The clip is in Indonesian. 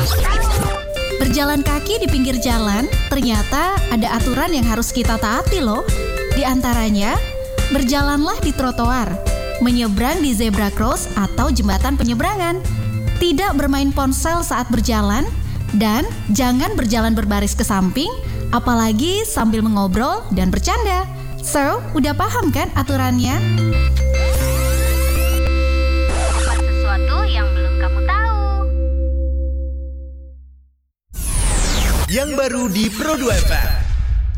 Berjalan kaki di pinggir jalan, ternyata ada aturan yang harus kita taati loh. Di antaranya, berjalanlah di trotoar, menyeberang di zebra cross atau jembatan penyeberangan, tidak bermain ponsel saat berjalan, dan jangan berjalan berbaris ke samping, apalagi sambil mengobrol dan bercanda. So, udah paham kan aturannya? Sesuatu yang belum kamu tahu. Yang baru di Pro 2 FM.